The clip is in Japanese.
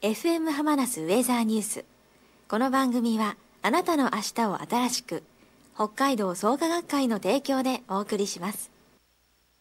FM 浜那須ウェザーニュース。この番組はあなたの明日を新しく、北海道創価学会の提供でお送りします。